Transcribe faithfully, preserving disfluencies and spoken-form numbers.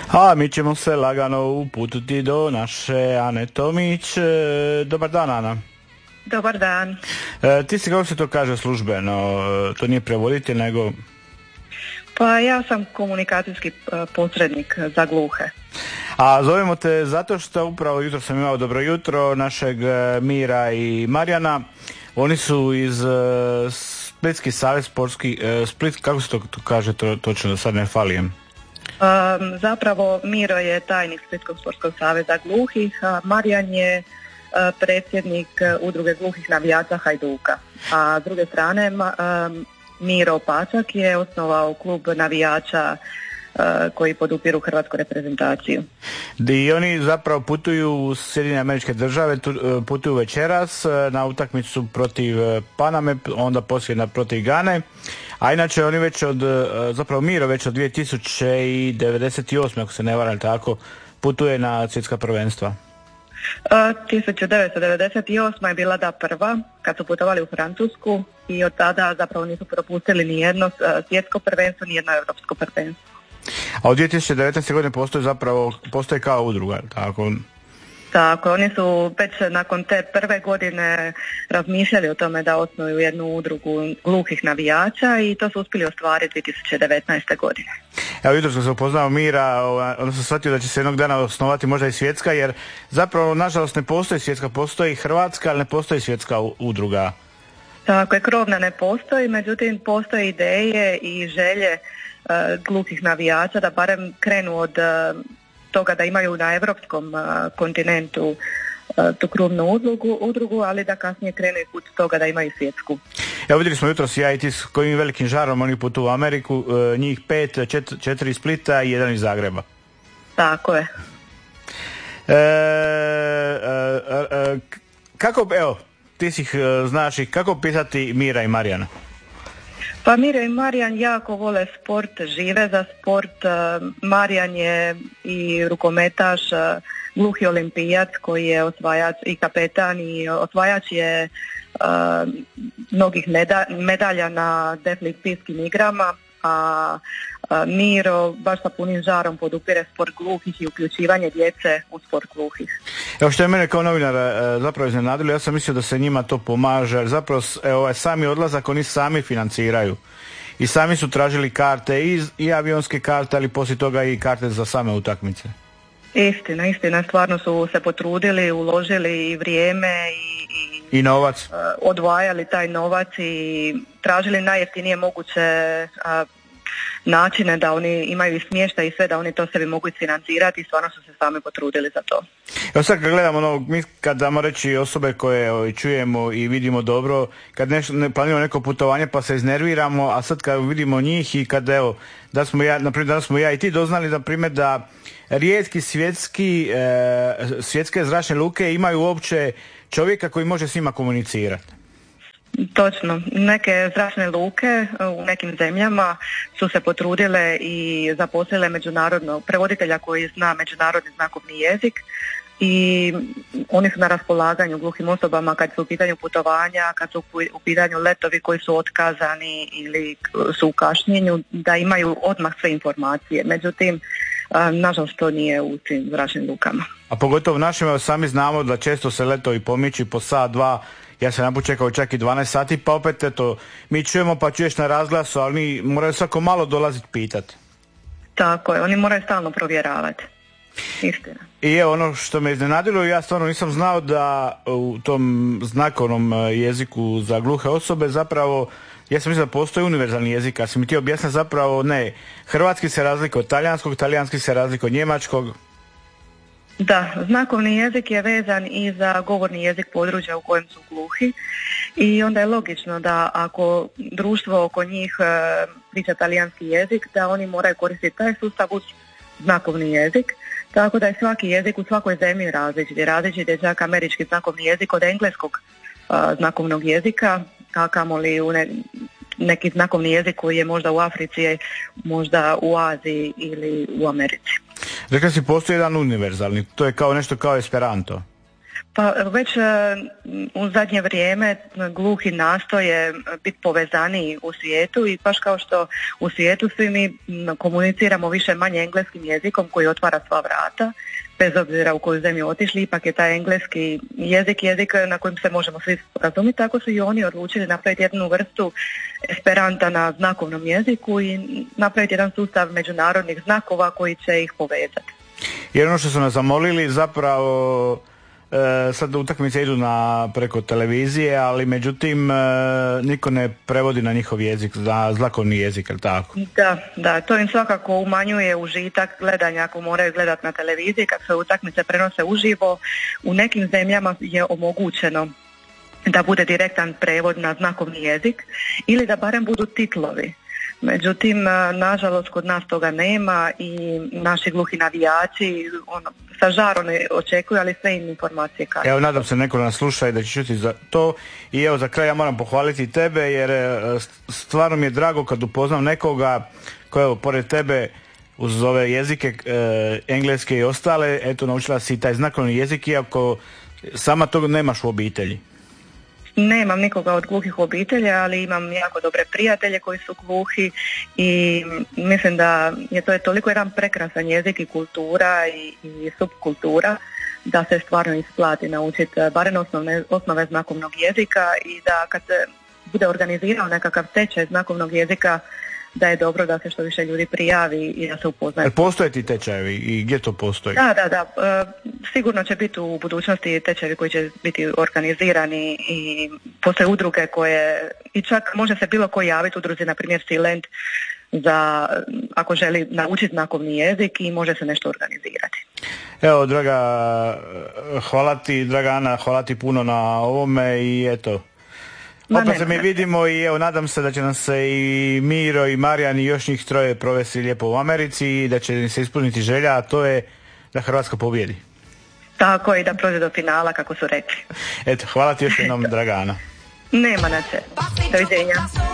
A mi ćemo se lagano uputiti do naše Ane Tomić. E, dobar dan, Ana. Dobar dan. E, ti si, kako se to kaže službeno, to nije prevoditelj nego... Pa ja sam komunikacijski posrednik za gluhe. A zovemo te zato što upravo jutro sam imao dobro jutro našeg Mira i Marijana. Oni su iz uh, Splitski savez sportski, uh, Split, kako se to, to kaže to, točno, da sad ne falijem. Um, zapravo Miro je tajnik Splitskog sportskog saveza gluhih, a Marijan je uh, predsjednik uh, udruge gluhih navijača Hajduka. A s druge strane ma, um, Miro Pačak je osnovao klub navijača uh, koji podupiru hrvatsku reprezentaciju. I oni zapravo putuju u Sjedinjene Američke Države, tu, putuju večeras na utakmicu protiv Paname, onda poslije na protiv Gane. A inače oni već od, zapravo Miro već od dvije tisuće devedeset osme ako se ne varam tako, putuje na svjetska prvenstva. tisuću devetsto devedeset osma je bila da prva kad su putovali u Francusku i od tada zapravo nisu propustili ni jedno svjetsko prvenstvo, ni jedno europsko prvenstvo. A od dvije tisuće devetnaeste godine postoje zapravo, postoje kao udruga, tako? Tako, oni su već nakon te prve godine razmišljali o tome da osnuju jednu udrugu gluhih navijača i to su uspjeli ostvariti dvije tisuće devetnaeste godine. Evo jutro sam se upoznao Mira, onda sam shvatio da će se jednog dana osnovati možda i svjetska, jer zapravo nažalost ne postoji svjetska, postoji hrvatska, ali ne postoji svjetska udruga. Tako je, krovna ne postoji, međutim postoje ideje i želje uh, gluhih navijača da barem krenu od uh, toga da imaju na europskom uh, kontinentu uh, tu krovnu udrugu, udrugu, ali da kasnije krenu i put toga da imaju svjetsku. Evo vidjeli smo jutros ja i ti s kojim velikim žarom oni putuju u Ameriku, uh, njih pet, čet, četiri iz Splita i jedan iz Zagreba. Tako je. E, uh, uh, uh, kako, evo, ti si uh, znaš ih, kako pisati Mira i Marijana? Pa Miro i Marijan jako vole sport, žive za sport. Marijan je i rukometaš, gluhi olimpijac koji je osvajač i kapetan i osvajač je uh, mnogih medalja na deaflimpijskim igrama, a Miro baš sa punim žarom podupire sport gluhih i uključivanje djece u sport gluhih. Evo što je mene kao novinara zapravo iznenadilo, ja sam mislio da se njima to pomaže, jer zapravo evo, sami odlazak oni sami financiraju i sami su tražili karte i, i avionske karte, ali poslije toga i karte za same utakmice. Istina, istina, stvarno su se potrudili, uložili i vrijeme i, i, I novac. Uh, odvajali taj novac i tražili najjeftinije moguće uh, načine da oni imaju i smještaj i sve, da oni to sebi mogu isfinancirati i stvarno su se sami potrudili za to. Evo sad kad gledamo, ono, mi kad damo reći osobe koje o, čujemo i vidimo dobro, kad neš, ne planiramo neko putovanje pa se iznerviramo, a sad kad vidimo njih i kad evo, da smo ja, naprimjer, da smo ja i ti doznali na primjer da rijetki svjetski, e, svjetske zračne luke imaju uopće čovjeka koji može s njima komunicirati. Točno. Neke zračne luke u nekim zemljama su se potrudile i zaposlile međunarodnog prevoditelja koji zna međunarodni znakovni jezik i oni su na raspolaganju gluhim osobama kad su u pitanju putovanja, kad su u pitanju letovi koji su otkazani ili su u kašnjenju, da imaju odmah sve informacije. Međutim, nažalost to nije u tim zračnim lukama. A pogotovo našim, sami znamo da često se letovi pomiču po sat, dva. Ja sam naput čekao čak i dvanaest sati, pa opet eto, mi čujemo pa čuješ na razglasu, ali oni moraju svako malo dolaziti pitati. Tako je, oni moraju stalno provjeravati. Istina. I evo ono što me iznenadilo, ja stvarno nisam znao da u tom znakovnom jeziku za gluhe osobe zapravo, ja sam mislio da postoji univerzalni jezik, a si mi ti objasnio zapravo ne, hrvatski se razlikuje od talijanskog, talijanski se razlikuje od njemačkog. Da, znakovni jezik je vezan i za govorni jezik područja u kojem su gluhi i onda je logično da ako društvo oko njih e, priča talijanski jezik, da oni moraju koristiti taj sustav uz znakovni jezik, tako da je svaki jezik u svakoj zemlji različit. Različit je čak američki znakovni jezik od engleskog e, znakovnog jezika, a kamoli u ne, neki znakovni jezik koji je možda u Africi, možda u Aziji ili u Americi. Rekla si postoji jedan univerzalni, to je kao nešto kao Esperanto. Pa već u zadnje vrijeme gluhi nastoje biti povezaniji u svijetu i baš kao što u svijetu svi mi komuniciramo više manje engleskim jezikom koji otvara sva vrata, bez obzira u koju zemlju otišli, ipak je taj engleski jezik jezik na kojem se možemo svi razumjeti, tako su i oni odlučili napraviti jednu vrstu esperanta na znakovnom jeziku i napraviti jedan sustav međunarodnih znakova koji će ih povezati. Jer ono što su nas zamolili zapravo e, sad utakmice idu na preko televizije, ali međutim e, niko ne prevodi na njihov jezik, za znakovni jezik, ili tako? Da, da, to im svakako umanjuje užitak gledanja ako moraju gledati na televiziji kad se utakmice prenose uživo. U nekim zemljama je omogućeno da bude direktan prevod na znakovni jezik ili da barem budu titlovi. Međutim, nažalost, kod nas toga nema i naši gluhi navijači ono, sa žarom očekuju, ali sve im informacije kažu. Evo, nadam se neko nas sluša i da će čuti za to. I evo, za kraj ja moram pohvaliti tebe, jer stvarno mi je drago kad upoznam nekoga koji, evo, pored tebe uz ove jezike, e, engleske i ostale, eto, naučila si taj znakovni jezik, iako sama toga nemaš u obitelji. Nemam nikoga od gluhih obitelja, ali imam jako dobre prijatelje koji su gluhi i mislim da je to je toliko jedan prekrasan jezik i kultura i, i subkultura da se stvarno isplati naučiti barem osnovne, osnove znakovnog jezika i da kad se bude organizirao nekakav tečaj znakovnog jezika da je dobro da se što više ljudi prijavi i da se upoznaje. Postoje ti tečajevi i gdje to postoji? Da, da, da. E, sigurno će biti u budućnosti tečajevi koji će biti organizirani i postoje udruge koje, i čak može se bilo ko javiti udruzi, na primjer Silent, za ako želi naučiti znakovni jezik i može se nešto organizirati. Evo, draga, hvala ti, draga Ana, hvala ti puno na ovome i eto, opet se mi vidimo i evo, nadam se da će nam se i Miro i Marijan i još njih troje provesti lijepo u Americi i da će se ispuniti želja, a to je da Hrvatska pobjedi. Tako i da prođe do finala, kako su rekli. Eto, hvala ti još jednom, draga Ana. Nema na čemu. Doviđenja.